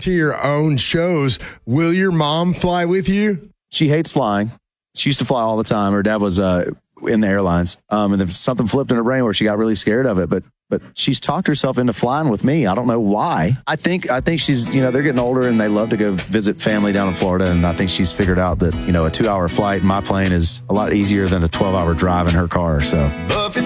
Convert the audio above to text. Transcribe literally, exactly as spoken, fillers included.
to your own shows. Will your mom fly with you? She hates flying. She used to fly all the time. Her dad was uh, in the airlines. Um, and then something flipped in her brain where she got really scared of it. But but she's talked herself into flying with me. I don't know why. I think I think she's, you know, they're getting older and they love to go visit family down in Florida. And I think she's figured out that, you know, a two hour flight in my plane is a lot easier than a twelve hour drive in her car. So.